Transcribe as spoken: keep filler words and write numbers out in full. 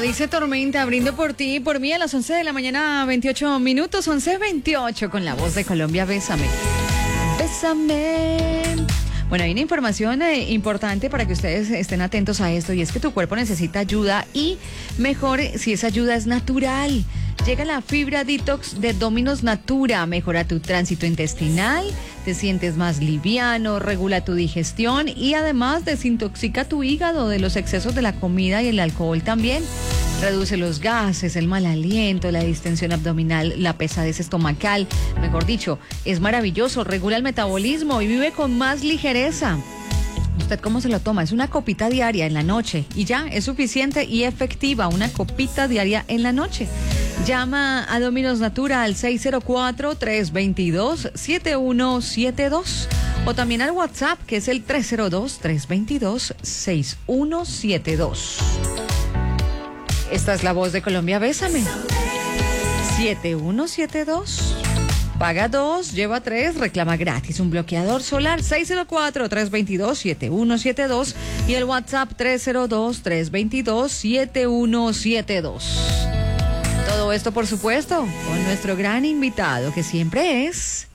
dice Tormenta, brindo por ti y por mí a las once de la mañana, veintiocho minutos, once veintiocho, con la voz de Colombia, bésame. Bésame. Bueno, hay una información eh, importante para que ustedes estén atentos a esto, y es que tu cuerpo necesita ayuda, y mejor si esa ayuda es natural. Llega la fibra detox de Dominos Natura, mejora tu tránsito intestinal, te sientes más liviano, regula tu digestión y además desintoxica tu hígado de los excesos de la comida y el alcohol también. Reduce los gases, el mal aliento, la distensión abdominal, la pesadez estomacal. Mejor dicho, es maravilloso, regula el metabolismo y vive con más ligereza. ¿Usted cómo se lo toma? Es una copita diaria en la noche y ya es suficiente y efectiva, una copita diaria en la noche. Llama a Dominos Natura al seis cero cuatro, tres dos dos, siete uno siete dos o también al WhatsApp, que es el tres cero dos, tres dos dos, seis uno siete dos. Esta es la voz de Colombia, bésame. siete uno siete dos. Paga dos, lleva tres, reclama gratis un bloqueador solar. Seis cero cuatro, tres dos dos, siete uno siete dos y el WhatsApp tres cero dos, tres dos dos, siete uno siete dos. Todo esto, por supuesto, con nuestro gran invitado, que siempre es